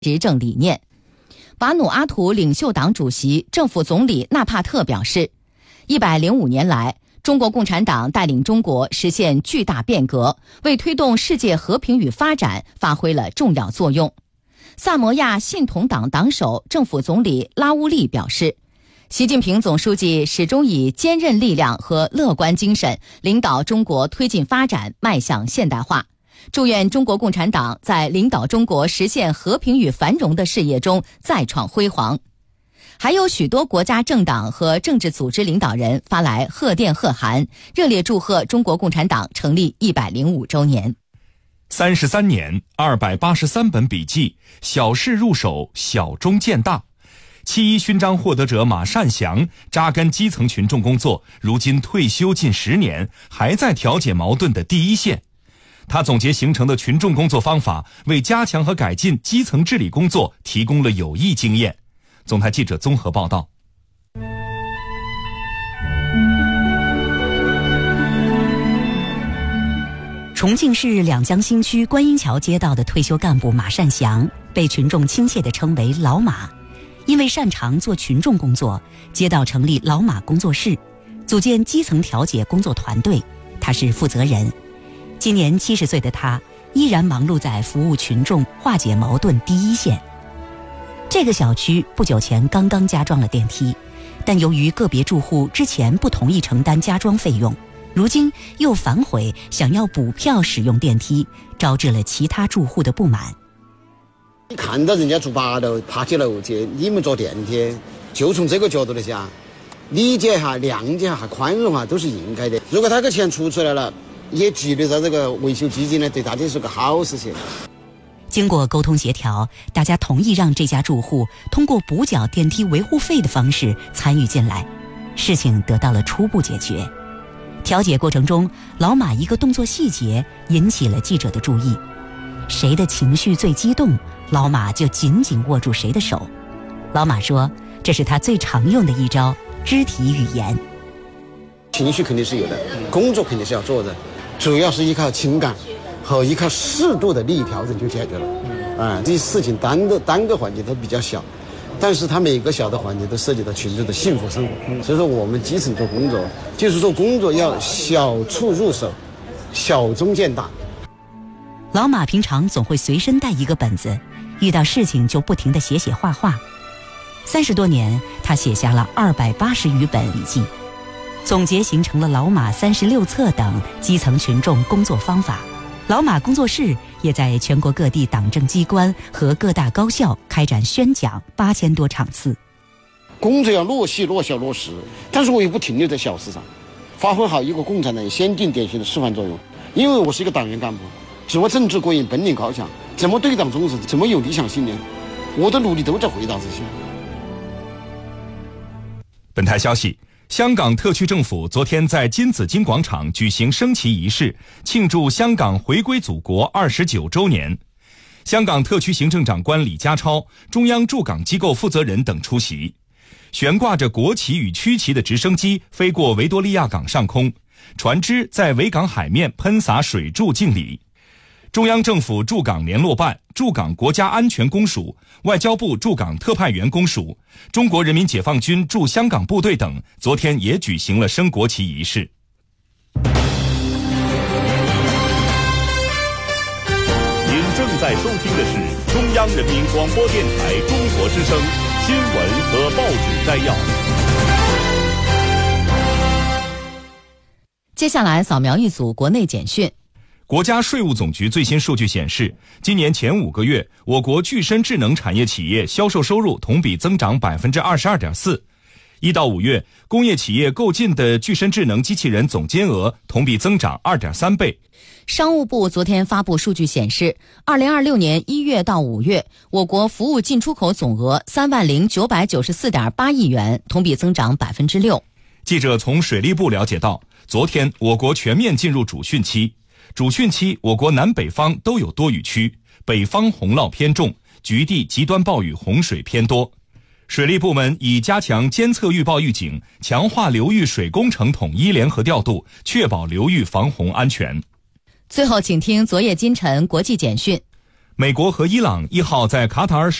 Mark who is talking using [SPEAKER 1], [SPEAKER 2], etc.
[SPEAKER 1] 执政理念。瓦努阿图领袖党主席、政府总理纳帕特表示，105年来，中国共产党带领中国实现巨大变革，为推动世界和平与发展发挥了重要作用。萨摩亚信统党党首、政府总理拉乌利表示，习近平总书记始终以坚韧力量和乐观精神领导中国推进发展，迈向现代化。祝愿中国共产党在领导中国实现和平与繁荣的事业中再创辉煌。还有许多国家政党和政治组织领导人发来贺电贺函，热烈祝贺中国共产党成立105周年。
[SPEAKER 2] 33年，283本笔记，小事入手，小中见大。7·1勋章获得者马善祥扎根基层群众工作，如今退休近10年，还在调解矛盾的第一线。他总结形成的群众工作方法，为加强和改进基层治理工作提供了有益经验。总台记者综合报道。
[SPEAKER 3] 重庆市两江新区观音桥街道的退休干部马善祥被群众亲切地称为老马，因为擅长做群众工作，街道成立老马工作室，组建基层调解工作团队，他是负责人。今年70岁的他依然忙碌在服务群众、化解矛盾第一线。这个小区不久前刚刚加装了电梯，但由于个别住户之前不同意承担加装费用，如今又反悔想要补票使用电梯，招致了其他住户的不满。
[SPEAKER 4] 你看到人家住8楼爬起楼去，你们坐电梯，就从这个角度来讲，理解哈、谅解哈、宽容哈，都是应该的。如果他个钱出来了，也积累到这个维修基金呢，对大家是个好事情。
[SPEAKER 3] 经过沟通协调，大家同意让这家住户通过补缴电梯维护费的方式参与进来，事情得到了初步解决。调解过程中，老马一个动作细节引起了记者的注意，谁的情绪最激动，老马就紧紧握住谁的手。老马说，这是他最常用的一招肢体语言。
[SPEAKER 4] 情绪肯定是有的，工作肯定是要做的，主要是依靠情感和依靠适度的利益调整就解决了。这些事情单个环节都比较小，但是它每个小的环节都涉及到群众的幸福生活。所以说我们基层做工作，就是说工作要小处入手，小中见大。
[SPEAKER 3] 老马平常总会随身带一个本子，遇到事情就不停地写画画。30多年，他写下了280余本笔记，总结形成了老马36册等基层群众工作方法。老马工作室也在全国各地党政机关和各大高校开展宣讲8000多场次。
[SPEAKER 4] 工作要落细、落小、落实，但是我也不停留在小事上，发挥好一个共产党先进典型的示范作用。因为我是一个党员干部，自我政治过硬，本领高强，怎么对党忠实，怎么有理想信念，我的努力都在回答这些。
[SPEAKER 2] 本台消息，香港特区政府昨天在金紫荆广场举行升旗仪式，庆祝香港回归祖国29周年。香港特区行政长官李家超、中央驻港机构负责人等出席。悬挂着国旗与区旗的直升机飞过维多利亚港上空，船只在维港海面喷洒水柱敬礼。中央政府驻港联络办、驻港国家安全公署、外交部驻港特派员公署、中国人民解放军驻香港部队等昨天也举行了升国旗仪式。
[SPEAKER 5] 您正在收听的是中央人民广播电台中国之声新闻和报纸摘要。
[SPEAKER 1] 接下来扫描一组国内简讯。
[SPEAKER 2] 国家税务总局最新数据显示，今年前5个月，我国具身智能产业企业销售收入同比增长 22.4%。1到5月，工业企业购进的具身智能机器人总金额同比增长 2.3倍。
[SPEAKER 1] 商务部昨天发布数据显示，2026年1月到5月，我国服务进出口总额30994.8亿元，同比增长 6%。
[SPEAKER 2] 记者从水利部了解到，昨天我国全面进入主汛期。主汛期，我国南北方都有多雨区，北方洪涝偏重，局地极端暴雨洪水偏多。水利部门已加强监测预报预警，强化流域水工程统一联合调度，确保流域防洪安全。
[SPEAKER 1] 最后请听昨夜今晨国际简讯。
[SPEAKER 2] 美国和伊朗1号在卡塔尔